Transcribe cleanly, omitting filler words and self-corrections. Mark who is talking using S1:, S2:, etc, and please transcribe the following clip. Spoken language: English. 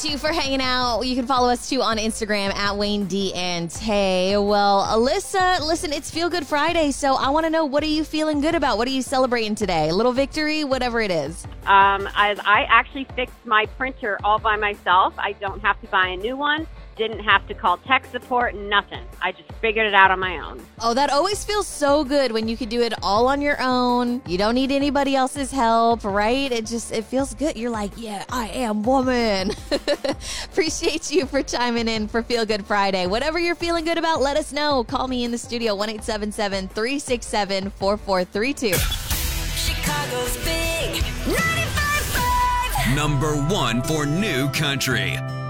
S1: Appreciate you for hanging out. You can follow us too on Instagram at Wayne D and Tay. Well, Alyssa, listen, it's Feel Good Friday, so I want to know, what are you feeling good about? What are you celebrating today? A little victory, whatever it is.
S2: I actually fixed my printer all by myself. I don't have to buy a new one. Didn't have to call tech support, nothing. I just figured it out on my own.
S1: Oh, that always feels so good when you can do it all on your own. You don't need anybody else's help, right? It feels good. You're like, yeah, I am woman. Appreciate you for chiming in for Feel Good Friday. Whatever you're feeling good about, let us know. Call me in the studio, 1-877-367-4432.
S3: Chicago's Big 95.5.
S4: #1 for new country.